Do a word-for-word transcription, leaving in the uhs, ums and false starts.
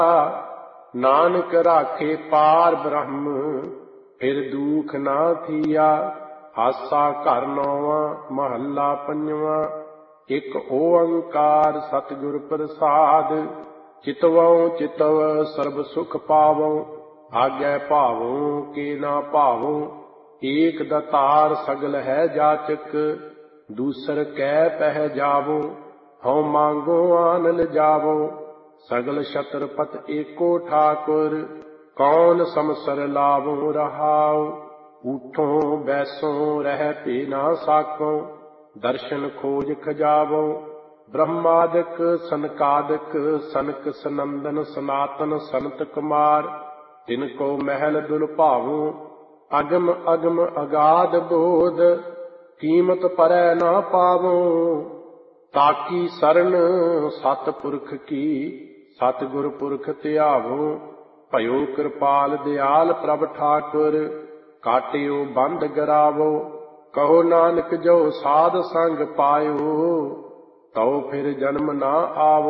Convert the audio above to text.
ਨਾਨਕ ਰਾਖੇ ਪਾਰ ਬ੍ਰਹਮ ਫਿਰ ਦੂਖ ਨਾ ਥੀਆ। ਆਸਾ ਘਰ ਨੌਵਾਂ ਮਹੱਲਾ ਪੰਜਵਾਂ। ਇੱਕ ਓੰਕਾਰ ਸਤਿਗੁਰ ਪ੍ਰਸਾਦ। ਚਿਤਵਉ ਚਿਤਵ ਸਰਬ ਸੁਖ ਪਾਵਉ। ਆਗੈ ਭਾਵਉ ਕੇ ਨਾ ਭਾਵਉ। ਏਕ ਦਾਤਾਰ ਸਗਲ ਹੈ ਜਾਚਕ। ਦੂਸਰ ਕੈ ਪਹਿ ਜਾਵਉ। ਹਉ ਮੰਗੋ ਆਨ ਲਜਾਵਉ। ਸਗਲ ਛਤਰਪਤ ਏਕੋ ਠਾਕੁਰ। ਕੌਣ ਸਮਸਰ ਲਾਵਉ ਰਹਾਉ। ਊਠੋਂ ਬੈਸੋਂ ਰਹਿ ਭੇ ਨਾ ਸਾਕਉ। ਦਰਸ਼ਨ ਖੋਜ ਖਜਾਵਉ। ਬ੍ਰਹਮਾਦਿਕ ਸਨਕਾਦਿਕ ਸਨਕ ਸਨੰਦਨ ਸਨਾਤਨ ਸੰਤ ਕੁਮਾਰ। ਤਿਨ ਕੋ ਮਹਿਲ ਦੁਲ ਭਾਵਉ। ਅਗਮ ਅਗਮ ਅਗਾਧ ਬੋਧ। ਕੀਮਤ ਪਰੈ ਨਾ ਪਾਵਉ। ਤਾਕੀ ਸਰਣ ਸਤਿਪੁਰਖ ਕੀ। ਸਤਿਗੁਰ ਪੁਰਖ ਧਿਆਵਉ। ਭਇਓ ਕਿਰਪਾਲ ਦਿਆਲ ਪ੍ਰਭ ਠਾਕੁਰ। ਕਾਟਿਓ ਬੰਧ ਗਰਾਵਉ। ਕਹੋ ਨਾਨਕ ਜੋ ਸਾਧ ਸੰਗ ਪਾਇਓ। ਤਉ ਫਿਰ ਜਨਮ ਨਾ ਆਵੋ।